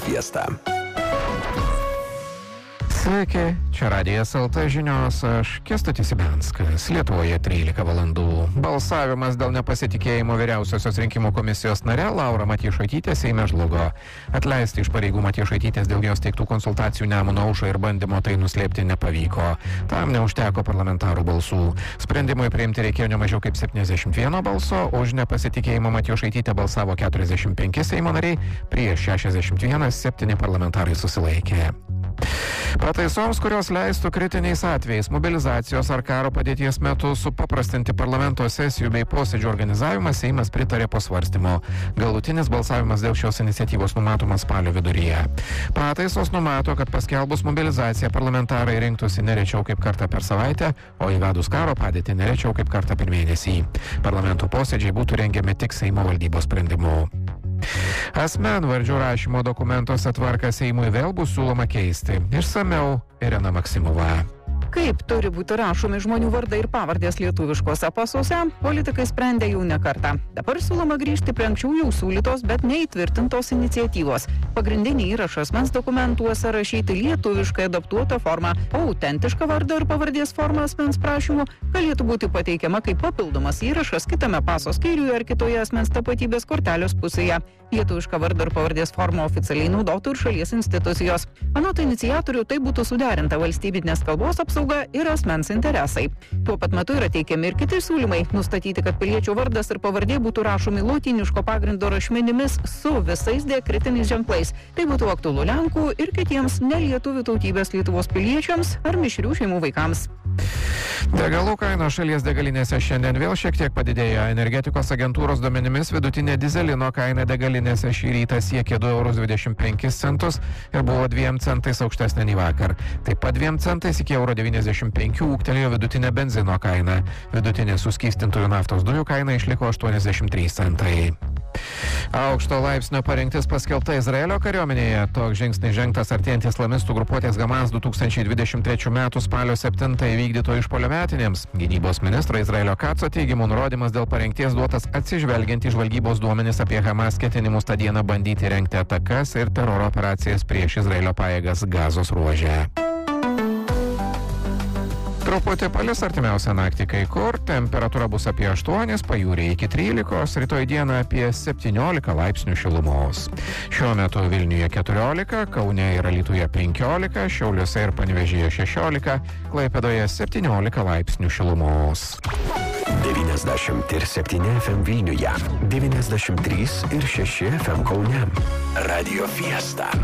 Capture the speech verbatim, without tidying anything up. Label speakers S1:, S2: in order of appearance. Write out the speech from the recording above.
S1: Fiesta.
S2: Sveiki, čia Radijas L T žinios, aš Kęstutis Ibianskas. Lietuvoje trylika valandų. Balsavimas dėl nepasitikėjimo vyriausiosios rinkimų komisijos nare Laura Matjošaitytė Seime žlugo. Atleisti iš pareigų Matjošaitytės dėl jos teiktų konsultacijų Nemuno aušrai ir bandymo tai nuslėpti nepavyko. Tam neužteko parlamentarų balsų. Sprendimui priimti reikėjo ne mažiau kaip septyniasdešimt vieno balso, už nepasitikėjimą Matjošaitytę balsavo keturiasdešimt penki Seimo nariai, prieš šešiasdešimt vienas, septyni parlamentarai susilaikė. Pataisoms, kurios leistų kritiniais atvejais mobilizacijos ar karo padėties metu supaprastinti parlamento sesijų bei posėdžių organizavimą, Seimas pritarė po svarstymo. Galutinis balsavimas dėl šios iniciatyvos numatomas spalio viduryje. Pataisos numato, kad paskelbus mobilizaciją parlamentarai rinktųsi nerečiau kaip kartą per savaitę, o įvedus karo padėtį nerečiau kaip kartą per mėnesį. Parlamento posėdžiai būtų rengiami tik Seimo valdybos sprendimu. Asmenvardžių rašymo dokumentuose tvarką Seimui vėl bus siūloma keisti. Išsamiau Irena Maksimova.
S3: Kaip turi būti rašomi žmonių vardai ir pavardės lietuviškose pasuose, politikai sprendė jau ne kartą. Dabar siūloma grįžti prie anksčiau jau siūlytos, bet neįtvirtintos iniciatyvos. Pagrindinį įrašą asmens dokumentuose rašyti lietuviškai adaptuotą formą, o autentišką vardą ir pavardės formą asmens prašymu galėtų būti pateikiama kaip papildomas įrašas kitame paso skyriuje ar kitoje asmens tapatybės kortelės pusėje. Lietuvišką vardą ir pavardės formą oficialiai naudotų ir šalies institucijos. Anot iniciatorių, tai būtų suderinta valstybinės kalbos apsauga ir asmens interesai. Tuo pat metu yra teikiami ir kiti siūlymai nustatyti, kad piliečio vardas ir pavardė būtų rašomi lotyniško pagrindo rašmenimis su visais diakritiniais ženklais. Tai būtų aktualu Lenkų ir kitiems nelietuvių tautybės Lietuvos piliečiams ar mišrių šeimų vaikams.
S2: Degalų kainos šalies degalinėse šiandien vėl šiek tiek padidėjo. Energetikos agentūros duomenimis vidutinė dizelino kaina degalinėse šį rytą siekė du eurus dvidešimt penkis centus ir buvo dviem centais aukštesnė nei vakar. Taip pat dviem centais iki euro devyniasdešimt penkių ūgtelėjo vidutinė benzino kaina. Vidutinė suskystintųjų naftos dujų kaina išliko aštuoniasdešimt trys centai. Aukšto laipsnio parengtis paskelbta Izraelio kariuomenėje. Toks žingsnis žengtas artėjant islamistų grupuotės Hamas du tūkstančiai dvidešimt trečių metų spalio septintą įvykdyto išpuolio metinėms. Gynybos ministro Izraelio Katso teigimu nurodymas dėl parengties duotas atsižvelgiant į žvalgybos duomenis apie Hamas ketinimus tą dieną bandyti rengti atakas ir teroro operacijas prieš Izraelio pajėgas Gazos ruože. Truputį palis artimiausią naktį kai kur, temperatūra bus apie aštuonis, pajūryje iki trylikos, rytoj dieną apie septyniolika laipsnių šilumos. Šiuo metu Vilniuje keturiolika, Kaune ir Alytuje penkiolika, Šiauliuose ir Panevėžyje šešiolika, Klaipėdoje septyniolika laipsnių šilumos.
S1: devyniasdešimt septyni F M Vilniuje, devyniasdešimt trys ir šeši F M Kaune. Radio Fiesta.